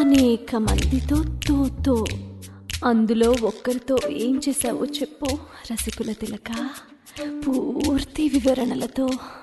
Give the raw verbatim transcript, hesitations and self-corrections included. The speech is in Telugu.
అనేక మందితో తో తో అందులో ఒక్కరితో ఏం చేశావో చెప్పు రసికుల తిలక పూర్తి వివరణలతో.